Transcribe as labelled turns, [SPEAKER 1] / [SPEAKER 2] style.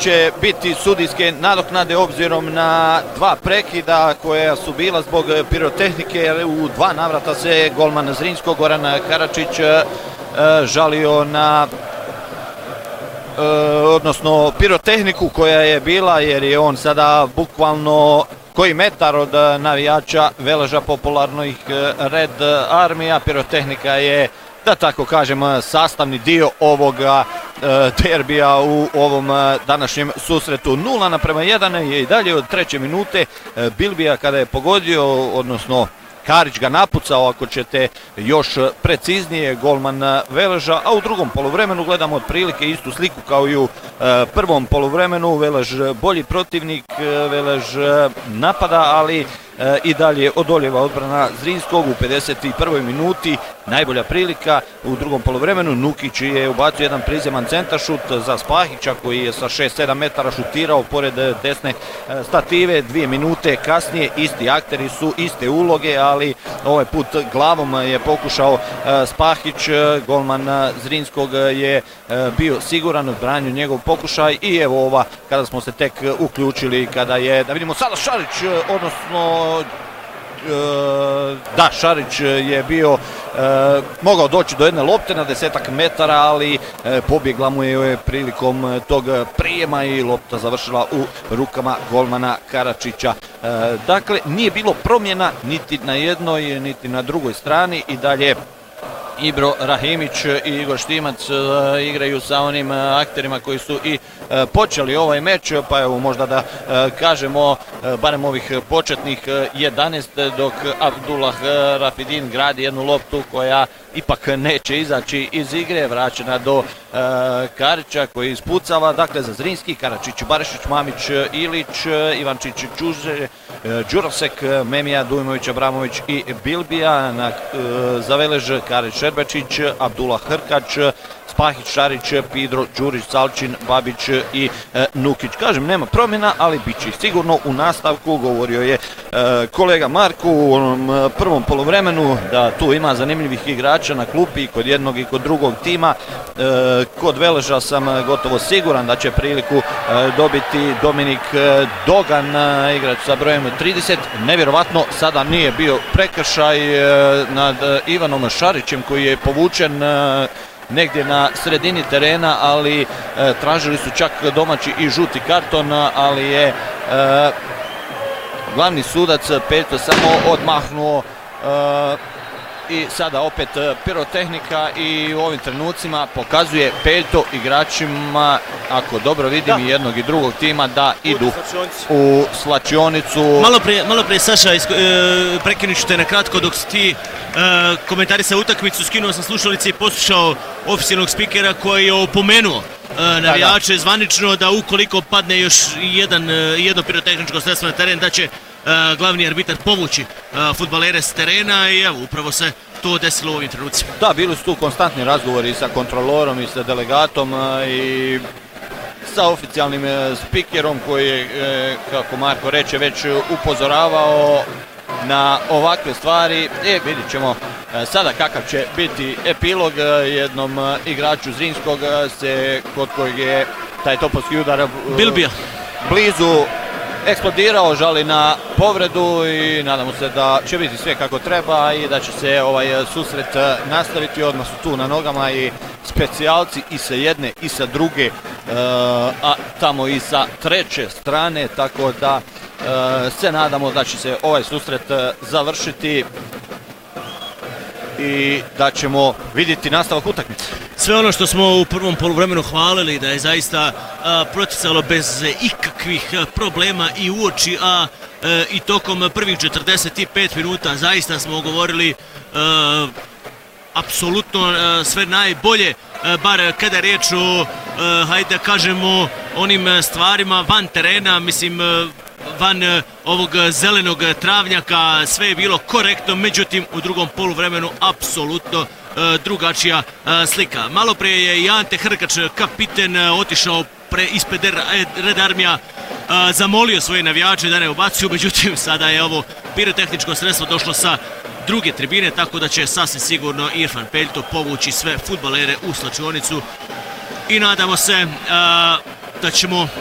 [SPEAKER 1] će biti sudijske nadoknade obzirom na dva prekida koja su bila zbog pirotehnike, jer u dva navrata se golman Zrinskog Goran Karačić žalio na odnosno pirotehniku koja je bila, jer je on sada bukvalno koji metar od navijača Veleža popularnih Red Armija. Pirotehnika je, da tako kažem, sastavni dio ovoga derbija u ovom današnjem susretu. 0:1 je i dalje od 3. minute. Bilbija kada je pogodio, odnosno Karić ga napucao, ako ćete još preciznije, golman Veleža, a u drugom poluvremenu gledamo otprilike istu sliku kao i u prvom poluvremenu. Velež bolji protivnik, Velež napada, ali i dalje odoljeva odbrana Zrinskog. U 51. minuti najbolja prilika u drugom poluvremenu. Nukić je ubacio jedan prizeman centaršut za Spahića koji je sa 6-7 metara šutirao pored desne stative. 2 minute kasnije isti akteri su iste uloge, ali ovaj put glavom je pokušao Spahić. Golman Zrinskog je bio siguran, odbranio njegov pokušaj i evo ova kada smo se tek uključili, kada je, da vidimo sada Šarić, odnosno da, Šarić je bio mogao doći do jedne lopte na 10 metara, ali pobjegla mu je prilikom tog prijema i lopta završila u rukama golmana Karačića. Dakle, nije bilo promjena niti na jednoj niti na drugoj strani i dalje Ibro Rahimić i Igor Štimac igraju sa onim akterima koji su i počeli ovaj meč, pa evo možda da kažemo barem ovih početnih 11, dok Abdullah Rafidin gradi jednu loptu koja ipak neće izaći iz igre, vraćena do Karića koji ispucava, dakle za Zrinski, Karačić, Barišić, Mamić, Ilić, Ivančić, Đurosek, Memija, Dujmović, Abramović i Bilbija. Za Velež Karić, Šerbečić, Abdullah Hrkač, Spahić, Šarić, Pidro, Đurić, Salčin, Babić i Nukić. Kažem, nema promjena, ali bit će sigurno u nastavku. Govorio je kolega Marko u onom prvom poluvremenu da tu ima zanimljivih igrača na klupi kod jednog i kod drugog tima. Kod Veleža sam gotovo siguran da će priliku dobiti Dominik Dogan, igrač sa brojem 30. Nevjerovatno, sada nije bio prekršaj nad Ivanom Šarićem koji je povučen negdje na sredini terena, ali tražili su čak domaći i žuti karton, ali je glavni sudac Peljto samo odmahnuo i sada opet pirotehnika i u ovim trenucima pokazuje Peljto igračima, ako dobro vidim, i jednog i drugog tima, da idu u slačionicu.
[SPEAKER 2] Malo prije Saša, prekinut ću te na kratko dok si ti komentarisao utakmicu, skinuo sam slušalice i poslušao oficijalnog spikera koji je opomenuo navijače zvanično da ukoliko padne još jedno pirotehničko sredstvo na teren, da će glavni arbitar povući fudbalere s terena i evo, upravo se to desilo u ovim trenucima.
[SPEAKER 1] Da, bili su tu konstantni razgovori sa kontrolorom i sa delegatom i sa oficijalnim spikerom koji je, kako Marko reče, već upozoravao na ovakve stvari. Vidit ćemo sada kakav će biti epilog. Jednom igraču Zrinskog kod kojeg je taj topovski udar
[SPEAKER 2] Bilbija
[SPEAKER 1] blizu eksplodirao, žali na povredu i nadamo se da će biti sve kako treba i da će se ovaj susret nastaviti. Odmah su tu na nogama i specijalci i sa jedne i sa druge, a tamo i sa treće strane, tako da se nadamo da će se ovaj susret završiti i da ćemo vidjeti nastavak utakmice.
[SPEAKER 2] Sve ono što smo u prvom poluvremenu hvalili da je zaista proticalo bez ikakvih problema i uoči, a i tokom prvih 45 minuta zaista smo govorili apsolutno sve najbolje, bar kada je riječ o, hajde da kažemo, onim stvarima van terena, mislim, van ovog zelenog travnjaka, sve je bilo korektno, međutim u drugom poluvremenu apsolutno drugačija slika. Malo prije je i Ante Hrkač, kapiten, otišao ispred Red Armija, zamolio svoje navijače da ne ubacuju, međutim sada je ovo pirotehničko sredstvo došlo sa druge tribine, tako da će sasvim sigurno Irfan Peljto povući sve fudbalere u slačionicu i nadamo se da ćemo